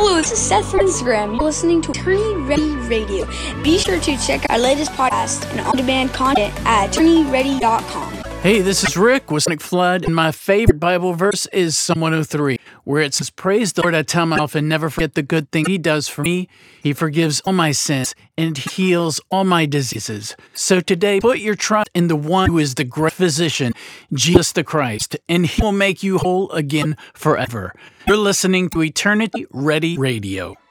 Hello, this is Seth from Instagram. You're listening to Attorney Ready Radio. Be sure to check our latest podcast and on-demand content at attorneyready.com. Hey, this is Rick with Sonic Flood, and my favorite Bible verse is Psalm 103, where it says, "Praise the Lord, I tell myself, and never forget the good thing He does for me. He forgives all my sins, and heals all my diseases." So today, put your trust in the one who is the great physician, Jesus the Christ, and He will make you whole again forever. You're listening to Eternity Ready Radio.